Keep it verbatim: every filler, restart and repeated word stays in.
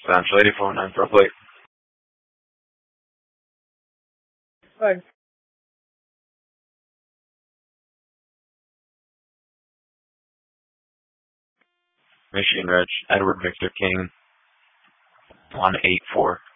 Central eighty-four nine for a plate. Hi. Michigan Reg, Edward Victor King, one eight four.